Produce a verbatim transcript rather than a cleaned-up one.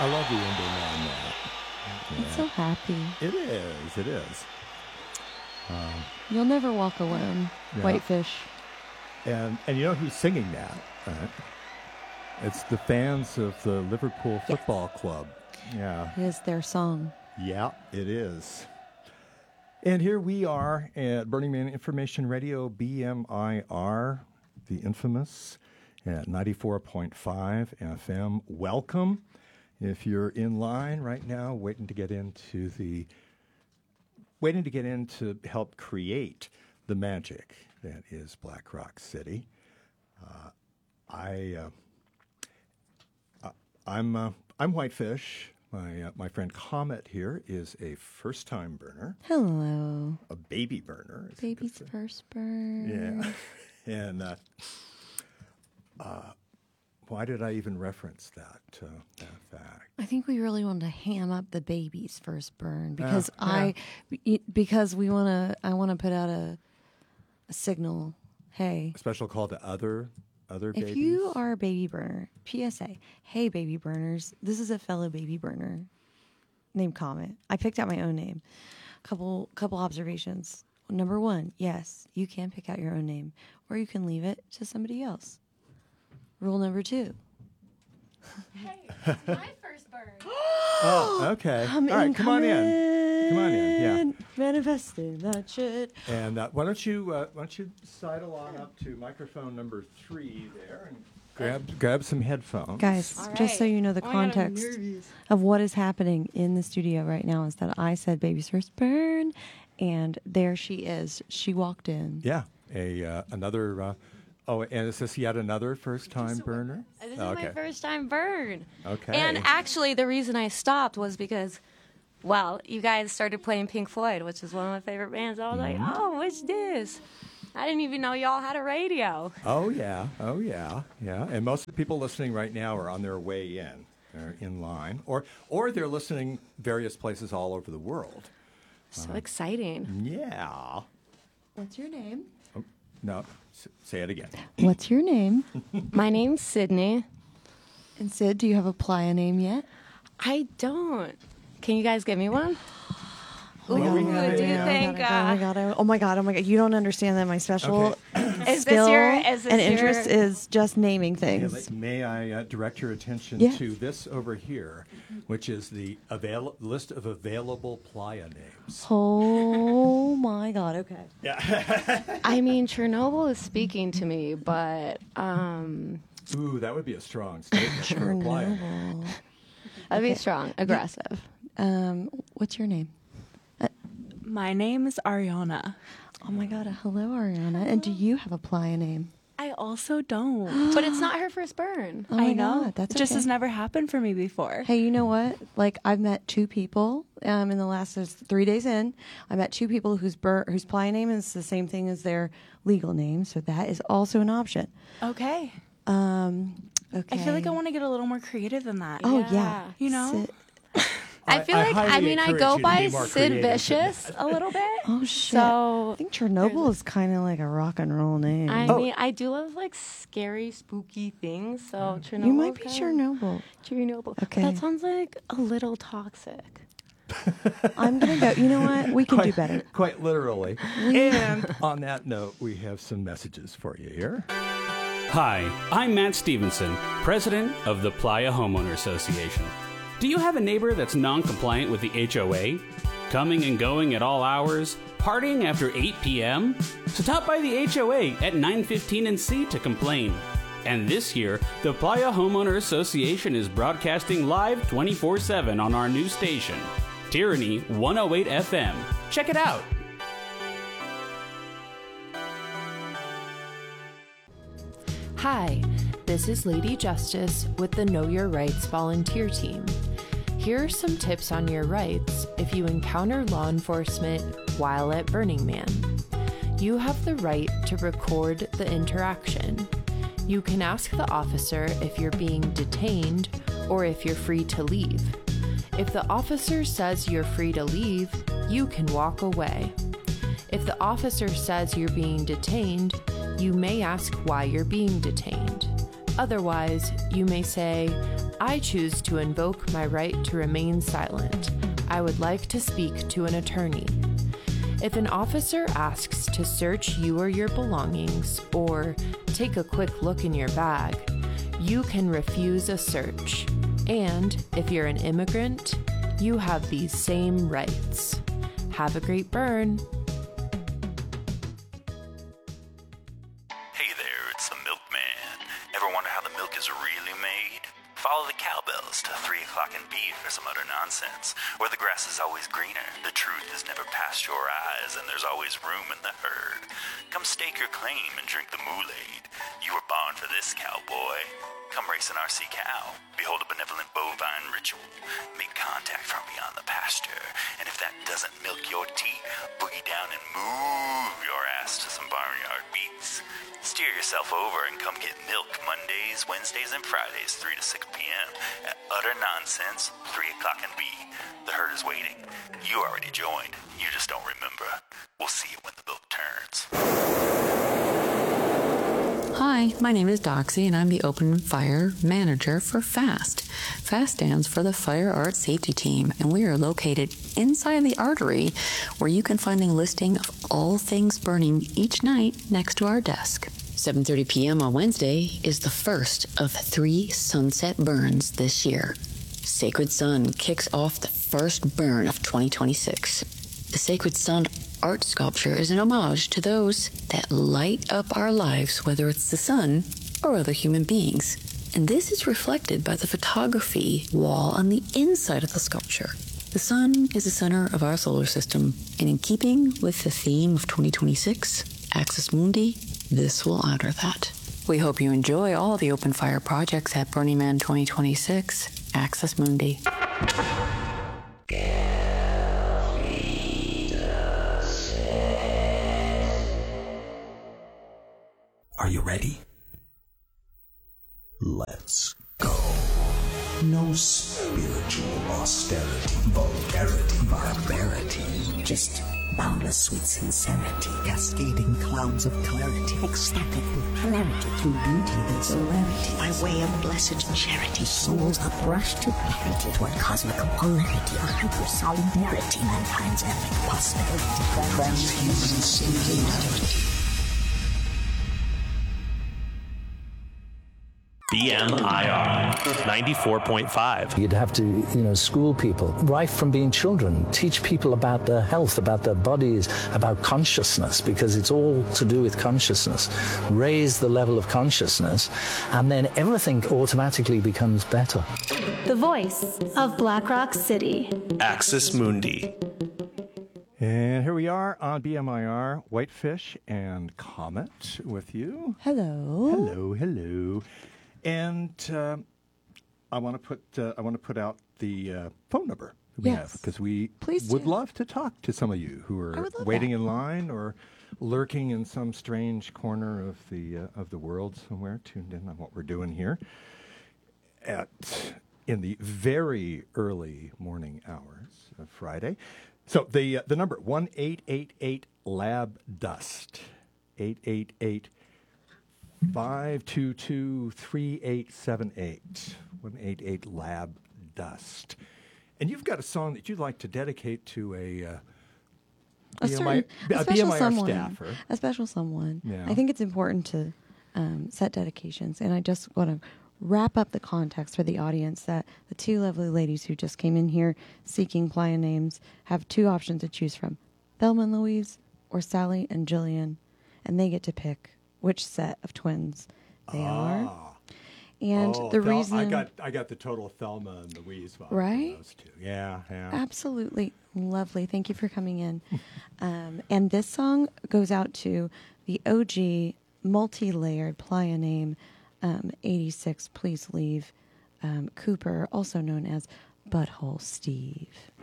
I love the ending on that. I'm Yeah. so happy. It is. It is. Um, You'll never walk alone, Yeah. Whitefish. and and you know who's singing that? Right? It's the fans of the Liverpool Football Club. Yeah. It is their song. Yeah, it is. And here we are at Burning Man Information Radio, B M I R, the infamous, at ninety-four point five F M. Welcome. If you're in line right now, waiting to get into the, waiting to get in to help create the magic that is Black Rock City. Uh, I, uh, I'm, uh, I'm Whitefish. My uh, my friend Comet here is a first-time burner, Hello. a baby burner. as you could Baby's say. first burn. Yeah. and uh, uh, why did I even reference that, uh, that fact? I think we really wanted to ham up the baby's first burn because yeah. I, y- because we want to, I want to put out a, a signal. Hey, A special call to other other if babies? you are a baby burner, P S A, hey baby burners, this is a fellow baby burner named Comet. I picked out my own name. Couple couple observations. Number one, yes, you can pick out your own name, or you can leave it to somebody else. Rule number two. Hey, it's my first burn. Oh, okay. Come All right, in, come on in. Come on in, yeah. Manifesting that shit. And uh, why don't you uh, why don't you sidle on up to microphone number three there and grab grab some headphones. Guys, All just so right. you know, the Oh my God, I'm context nervous. of what is happening in the studio right now is that I said baby's first burn, and there she is. She walked in. Yeah, a uh, another. Uh, oh, and is this yet another first-time burner? This is okay. my first time burn. Okay. And actually, the reason I stopped was because, well, you guys started playing Pink Floyd, which is one of my favorite bands. I was like, Mm-hmm. oh, what's this? I didn't even know y'all had a radio. Oh yeah, oh yeah, yeah. And most of the people listening right now are on their way in. They're in line, or or they're listening various places all over the world. So Uh-huh. exciting. Yeah. What's your name? Oh, no, s- say it again. What's your name? My name's Sydney. And Sid, do you have a playa name yet? I don't. Can you guys give me one? Oh my Ooh, God, do you oh my think? God, uh, oh my god! Oh my god! Oh my god! You don't understand that my special Is skill this your? Is this and your, interest is just naming Okay, things. let- May I uh, direct your attention Yes. to this over here, which is the avail- list of available playa names. Oh my god! Okay. I mean, Chernobyl is speaking to me, but um, Ooh, that would be a strong statement for a playa. Chernobyl. I'd be strong, aggressive. Um, what's your name? My name is Ariana. Oh my god! Hello, Ariana. And do you have a playa name? I also don't. But it's not her first burn. Oh my I know. god! That's it just okay. has never happened for me before. Hey, you know what? Like, I've met two people um, in the last there's three days in. I met two people whose bur- whose playa name is the same thing as their legal name, so that is also an option. Okay. Um, okay. I feel like I want to get a little more creative than that. Oh Yeah. yeah, You know? Sit- I feel I like, I, highly mean, I encourage go you to by be more Sid creative than Vicious a little bit. Oh shit! I So, think Chernobyl is kind of like a rock and roll name. I Oh. mean, I do love like scary, spooky things. So, Chernobyl. you might be kinda- Chernobyl. Chernobyl. Okay. That sounds like a little toxic. I'm gonna go. You know what? We can do better. Quite literally. And on that note, we have some messages for you here. Hi, I'm Matt Stevenson, president of the Playa Homeowner Association. Do you have a neighbor that's non-compliant with the H O A? Coming and going at all hours? Partying after eight p.m.? Stop by the H O A at nine fifteen and C to complain. And this year, the Playa Homeowner Association is broadcasting live twenty-four seven on our new station, Tyranny one oh eight F M. Check it out. Hi, this is Lady Justice with the Know Your Rights volunteer team. Here are some tips on your rights if you encounter law enforcement while at Burning Man. You have the right to record the interaction. You can ask the officer if you're being detained or if you're free to leave. If the officer says you're free to leave, you can walk away. If the officer says you're being detained, you may ask why you're being detained. Otherwise, you may say, I choose to invoke my right to remain silent. I would like to speak to an attorney. If an officer asks to search you or your belongings, or take a quick look in your bag, you can refuse a search. And if you're an immigrant, you have these same rights. Have a great burn. Hey there, it's the Milkman. Ever wonder how the milk is really made? Follow the cowbells to three o'clock and beat for some utter nonsense. Where the grass is always greener, the truth is never past your eyes, and there's always room in the herd. Come stake your claim and drink the Moulade. You were born for this, cowboy. Come race an R C cow. Behold a benevolent bovine ritual. Make contact from beyond the pasture. And if that doesn't milk your tea, boogie down and move your ass to some barnyard beats. Steer yourself over and come get milk Mondays, Wednesdays, and Fridays, three to six p.m. at Utter Nonsense, three o'clock and B. The herd is waiting. You already joined. You just don't remember. We'll see you when the milk turns. Hi, my name is Doxy, and I'm the Open Fire Manager for FAST. FAST stands for the Fire Art Safety Team, and we are located inside the artery, where you can find a listing of all things burning each night next to our desk. seven thirty p.m. on Wednesday is the first of three sunset burns this year. Sacred Sun kicks off the first burn of twenty twenty-six. The Sacred Sun art sculpture is an homage to those that light up our lives, whether it's the sun or other human beings. And this is reflected by the photography wall on the inside of the sculpture. The sun is the center of our solar system, and in keeping with the theme of twenty twenty-six, Axis Mundi, this will honor that. We hope you enjoy all the open fire projects at Burning Man twenty twenty-six, Axis Mundi. Are you ready? Let's go. No spiritual austerity, vulgarity, barbarity. Just boundless sweet sincerity. Cascading clouds of clarity. Ecstatic with clarity. Through beauty and celerity. By way of blessed charity. Souls uprushed to parity. Toward cosmic polarity. A hyper solidarity. Mankind's epic prosperity. Transhuman singularity. B M I R ninety-four point five. You'd have to, you know, school people right from being children, teach people about their health, about their bodies, about consciousness, because it's all to do with consciousness. Raise the level of consciousness, and then everything automatically becomes better. The voice of Black Rock City. Axis Mundi. And here we are on B M I R, Whitefish and Comet with you. Hello. Hello, hello. And uh, I want to put uh, I want to put out the uh, phone number we Yes. have, because we Please would do. love to talk to some of you who I are would love waiting that. in line or lurking in some strange corner of the uh, of the world somewhere, tuned in on what we're doing here at in the very early morning hours of Friday. So the uh, the number one eight eight eight lab dust eight eight eight five two two three eight seven eight one eight eight lab dust. And you've got a song that you'd like to dedicate to a uh, A, B M I certain, a a special B M I R someone. staffer. A special someone. Yeah. I think it's important to um, set dedications, and I just want to wrap up the context for the audience that the two lovely ladies who just came in here seeking playa names have two options to choose from: Thelma and Louise or Sally and Jillian, and they get to pick which set of twins they are. And oh, the Thel- reason I got I got the total Thelma and Louise vibe. Right? Those two. Yeah, yeah. Absolutely lovely. Thank you for coming in. um, and this song goes out to the O G multi-layered playa name um, eighty-six Please Leave um, Cooper, also known as Butthole Steve.